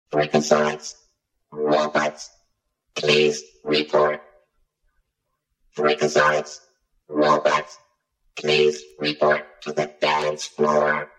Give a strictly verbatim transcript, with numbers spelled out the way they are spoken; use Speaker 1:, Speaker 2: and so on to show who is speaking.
Speaker 1: Freakazoids, robots, please report. Freakazoids, robots, please report to the dance floor.